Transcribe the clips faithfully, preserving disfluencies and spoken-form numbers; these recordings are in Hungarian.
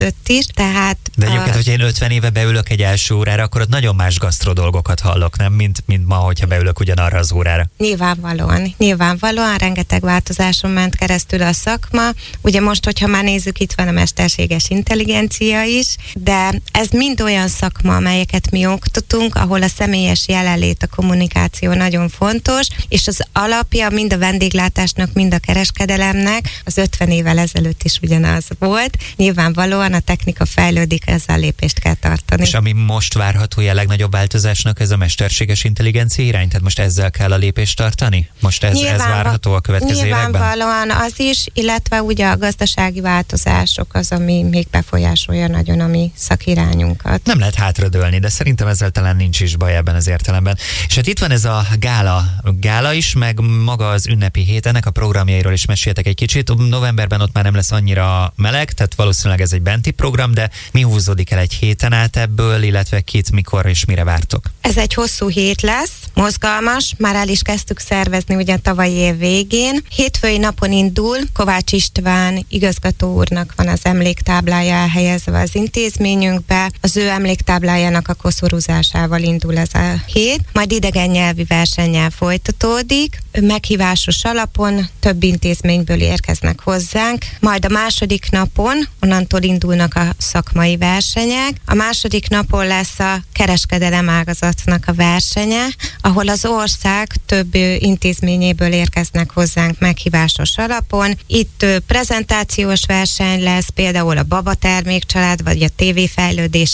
is, tehát... De egyébként, hogyha én ötven éve beülök egy első órára, akkor ott nagyon más gasztro dolgokat hallok, nem? Mint, mint ma, hogyha beülök ugyanarra az órára. Nyilvánvalóan, nyilvánvalóan rengeteg változáson ment keresztül a szakma. Ugye most, hogyha már nézzük, itt van a mesterséges intelligencia is, de ez mind olyan szakma, amelyeket mi oktatunk, ahol a személyes jelenlét, a kommunikáció nagyon fontos, és az alapja mind a vendéglátásnak, mind a kereskedelemnek az ötven évvel ezelőtt is ugyanaz volt. Nyilvánvalóan a technika fejlődik, ezzel lépést kell tartani. És ami most várható a legnagyobb változásnak, ez a mesterséges intelligencia irány? Tehát most ezzel kell a lépést tartani? Most ez, ez várható a következő években? Nyilvánvalóan az is, illetve ugye a gazdasági változások az, ami még befolyásolja nagyon a mi szakirányunkat. Nem lehet hátradőlni, de szerintem ezzel talán nincs is baj ebben az értelemben. És hát itt van ez a gála, gála is, meg maga az ünnepi hét, ennek a programjairól is meséltek egy kicsit. Novemberben ott már nem lesz annyira meleg, tehát valószínűleg ez egy benti program, de mi húzódik el egy héten át ebből, illetve kit, mikor és mire vártok? Ez egy hosszú hét lesz, mozgalmas, már el is kezdtük szervezni ugye tavalyi év végén. Hétfői napon indul, Kovács István igazgató úrnak van az emléktáblája elhelyezve az intézményünkbe, az ő emléktáblájának a koszorúzásával indul ez a hét, majd idegen nyelvi versennyel folytatódik, meghívásos alapon több intézményből érkeznek hozzánk, majd a második napon, onnantól indulnak a szakmai versenyek, a második napon lesz a kereskedelem ágazatnak a versenye, ahol az ország több intézményéből érkeznek hozzánk meghívásos alapon. Itt prezentációs verseny lesz, például a Baba Termékcsalád, vagy a tévéfejlődés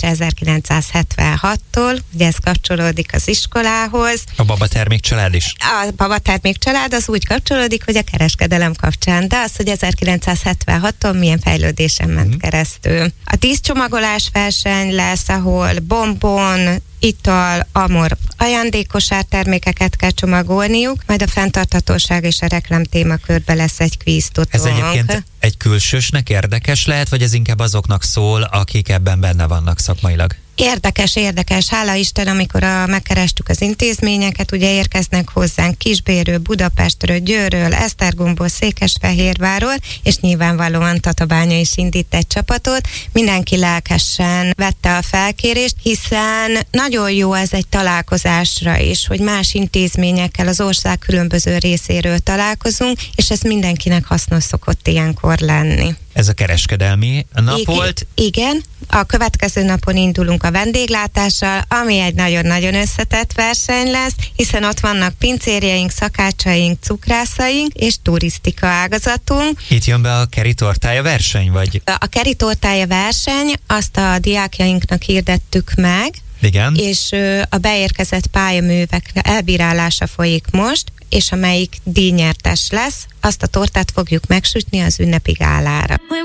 ezerkilencszázhetvenhattól, ugye ez kapcsolódik az iskolához. A Baba Termékcsalád is? A Baba Termékcsalád az úgy kapcsolódik, hogy a kereskedelem kapcsán, de az, hogy ezerkilencszázhetvenhattól milyen fejlődésen ment mm. keresztül. A tízcsomagolás verseny lesz, ahol bombon, ital, amor, ajándékosár termékeket kell csomagolniuk, majd a fenntarthatóság és a reklám témakörbe lesz egy kvíztutónk. Ez egyébként egy külsősnek érdekes lehet, vagy ez inkább azoknak szól, akik ebben benne vannak szakmailag? Érdekes, érdekes. Hála Isten, amikor a, megkerestük az intézményeket, ugye érkeznek hozzánk Kisbérről, Budapestről, Győrről, Esztergomból, Székesfehérvárról, és nyilvánvalóan Tatabánya is indít egy csapatot. Mindenki lelkesen vette a felkérést, hiszen nagyon jó ez egy találkozásra is, hogy más intézményekkel az ország különböző részéről találkozunk, és ez mindenkinek hasznos szokott ilyenkor lenni. Ez a kereskedelmi nap igen, volt? Igen, a következő napon indulunk a vendéglátással, ami egy nagyon-nagyon összetett verseny lesz, hiszen ott vannak pincérjeink, szakácsaink, cukrászaink és turisztika ágazatunk. Itt jön be a Keri tortája verseny, vagy? A Keri tortája verseny, azt a diákjainknak hirdettük meg, igen. És a beérkezett pályaművek elbírálása folyik most, és amelyik díjnyertes lesz, azt a tortát fogjuk megsütni az ünnepi gálára.